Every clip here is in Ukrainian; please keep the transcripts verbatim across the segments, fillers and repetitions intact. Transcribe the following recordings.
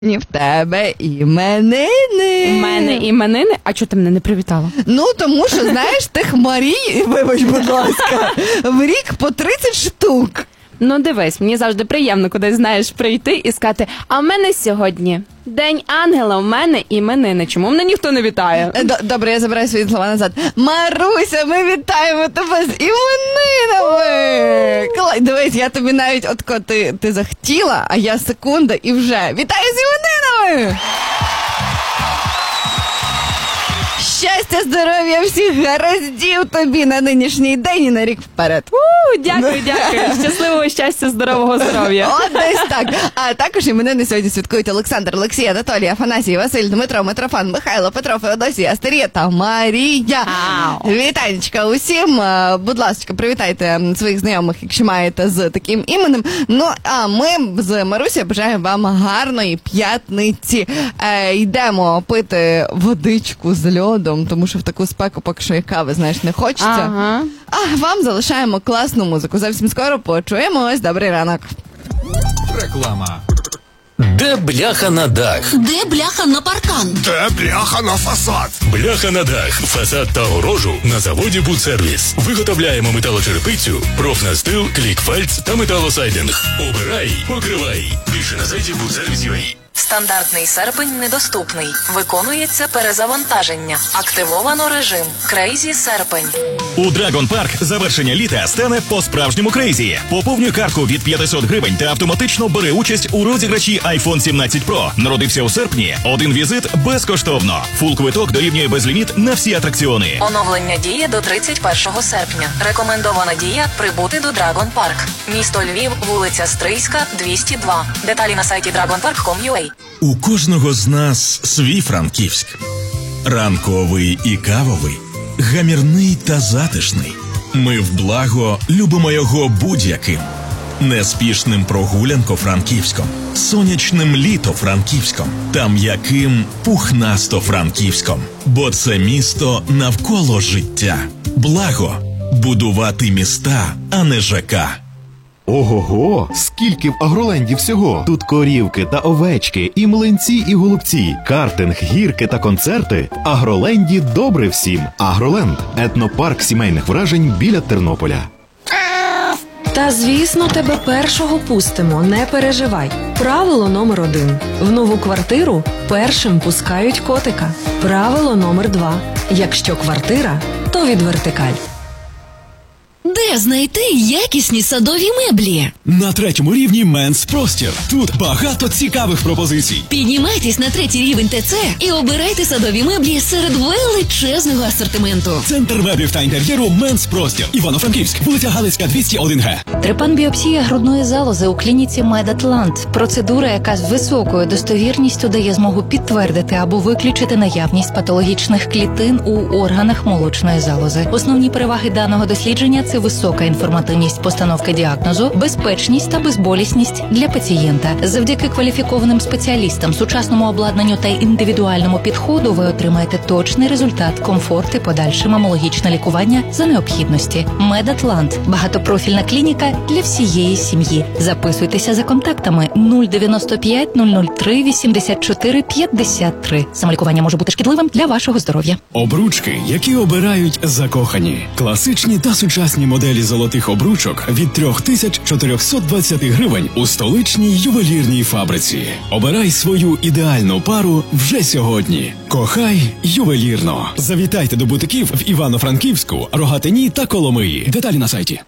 Ні в тебе іменини. У мене іменини? А чого ти мене не привітала? Ну, тому що, знаєш, тих Марій, вибач, будь ласка, в рік по тридцять штук. Ну, дивись, мені завжди приємно кудись, знаєш, прийти і сказати, а в мене сьогодні День ангела, в мене іменини. Чому мене ніхто не вітає? Добре, я забираю свої слова назад. Маруся, ми вітаємо тебе з іменинами! Дивись, я тобі навіть, от коли ти, ти захотіла, а я секунда і вже. Вітаю з іменинами! Щастя, здоров'я, всіх гараздів тобі на нинішній день і на рік вперед. У, дякую, дякую. Щасливого щастя, здорового здоров'я. От десь так. А також іменини сьогодні святкують Олександр, Олексій, Анатолій, Афанасій, Василь, Дмитро, Митрофан, Михайло, Петро, Феодосій, Астерія та Марія. Ау. Вітанечка усім. Будь ласка, привітайте своїх знайомих, якщо маєте з таким іменем. Ну, а ми з Марусею бажаємо вам гарної п'ятниці. Е, йдемо пити водичку з льодом, тому що в таку спеку поки що і кави, знаєш, не хочеться. Ага. А вам залишаємо класну музику. Зовсім скоро почуємось. Добрий ранок. Реклама. Де бляха на дах? Де бляха на паркан? Де бляха на фасад? Бляха на дах, фасад та огорожу на заводі «Будсервіс». Виготовляємо металочерепицю, профнастил, клікфальц та металосайдинг. Обирай, покривай. Більше на сайті будсервіс крапка ю а. Стандартний серпень недоступний. Виконується перезавантаження. Активовано режим. Крейзі серпень. У Dragon Park завершення літа стане по-справжньому крейзі. Поповнюй картку від п'ятсот гривень та автоматично бери участь у розіграші айфон сімнадцять про. Народився у серпні? Один візит безкоштовно. Фул квиток дорівнює безліміт на всі атракціони. Оновлення діє до тридцять першого серпня. Рекомендована дія – прибути до Dragon Park. Місто Львів, вулиця Стрийська, двісті два. Деталі на сайті драгон парк крапка ком крапка ю а. У кожного з нас свій Франківськ. Ранковий і кавовий, гамірний та затишний. Ми в благо любимо його будь-яким. Неспішним прогулянко-франківськом, сонячним літо-франківськом та м'яким пухнасто-франківськом. Бо це місто навколо життя. Благо – будувати міста, а не ЖК. Ого-го, скільки в Агроленді всього. Тут корівки та овечки, і млинці, і голубці, картинг, гірки та концерти. Агроленді добре всім. Агроленд – етнопарк сімейних вражень біля Тернополя. Та, звісно, тебе першого пустимо, не переживай. Правило номер один. В нову квартиру першим пускають котика. Правило номер два. Якщо квартира, то від вертикаль. Де знайти якісні садові меблі? На третьому рівні Менс Простір. Тут багато цікавих пропозицій. Піднімайтесь на третій рівень ТЦ і обирайте садові меблі серед величезного асортименту. Центр меблів та інтер'єру Менс Простір. Івано-Франківськ, вулиця Галицька, двісті один ге. Трепан-біопсія грудної залози у клініці Медатлант. Процедура, яка з високою достовірністю дає змогу підтвердити або виключити наявність патологічних клітин у органах молочної залози. Основні переваги даного дослідження – це висока інформативність постановки діагнозу, безпечність та безболісність для пацієнта. Завдяки кваліфікованим спеціалістам, сучасному обладнанню та індивідуальному підходу ви отримаєте точний результат, комфорт і подальше мамологічне лікування за необхідності. Медатлант – багатопрофільна клініка для всієї сім'ї. Записуйтеся за контактами нуль дев'яносто п'ять нуль нуль три вісімдесят чотири п'ятдесят три. Самолікування може бути шкідливим для вашого здоров'я. Обручки, які обирають закохані. Класичні та сучасні моделі золотих обручок від три тисячі чотириста двадцять гривень у столичній ювелірній фабриці. Обирай свою ідеальну пару вже сьогодні. Кохай ювелірно. Завітайте до бутиків в Івано-Франківську, Рогатині та Коломиї. Деталі на сайті.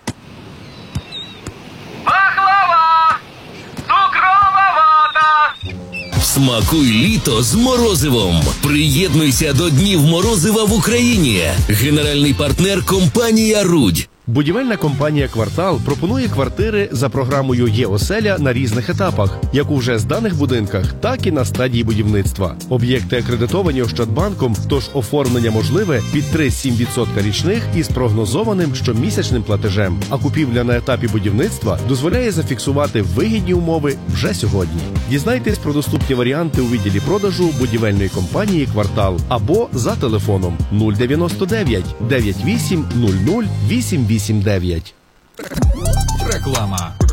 Пахлава! Цукрова вата! Смакуй літо з морозивом. Приєднуйся до Днів морозива в Україні. Генеральний партнер – компанія «Рудь». Будівельна компанія «Квартал» пропонує квартири за програмою «Є-оселя» на різних етапах, як у вже зданих будинках, так і на стадії будівництва. Об'єкти акредитовані Ощадбанком, тож оформлення можливе під три цілих сім десятих відсотка річних із прогнозованим щомісячним платежем. А купівля на етапі будівництва дозволяє зафіксувати вигідні умови вже сьогодні. Дізнайтесь про доступні варіанти у відділі продажу будівельної компанії «Квартал» або за телефоном нуль дев'яносто дев'ять дев'ять вісім нуль нуль вісім вісім дев'ять. Реклама.